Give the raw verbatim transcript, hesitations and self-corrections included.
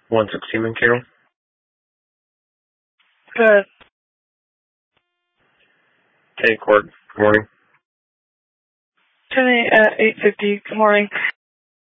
one sixteen Carol. Good. Hey, Court. Good morning. Today at eight fifty. Good morning.